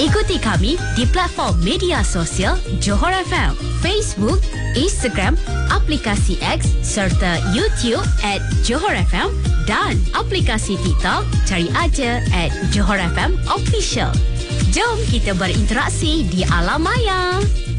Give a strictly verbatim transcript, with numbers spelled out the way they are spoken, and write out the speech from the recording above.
Ikuti kami di platform media sosial Johor F M, Facebook, Instagram, aplikasi X serta YouTube at Johor F M dan aplikasi TikTok cari aja at Johor F M Official. Jom kita berinteraksi di alam maya.